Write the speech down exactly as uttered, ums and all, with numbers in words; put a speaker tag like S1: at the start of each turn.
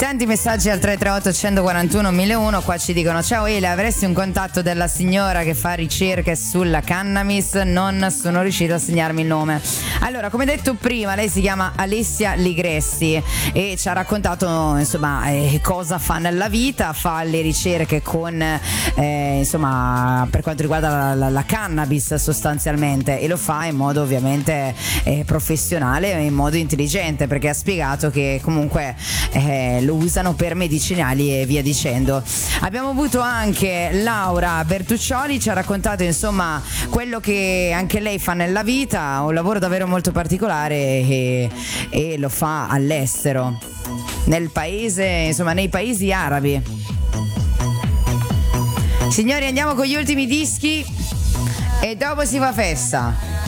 S1: Tanti messaggi al tre tre otto uno quattro uno mille uno. Qua ci dicono: ciao Ele, avresti un contatto della signora che fa ricerche sulla cannabis? Non sono riuscita a segnarmi il nome. Allora, come detto prima, lei si chiama Alessia Ligresti e ci ha raccontato insomma eh, cosa fa nella vita. Fa le ricerche con eh, insomma per quanto riguarda la, la, la cannabis sostanzialmente, e lo fa in modo ovviamente eh, professionale e in modo intelligente, perché ha spiegato che comunque eh, lo usano per medicinali e via dicendo. Abbiamo avuto anche Laura Bertuccioli, ci ha raccontato insomma quello che anche lei fa nella vita, un lavoro davvero molto particolare e, e lo fa all'estero, nel paese, insomma nei paesi arabi. Signori, andiamo con gli ultimi dischi e dopo si fa festa.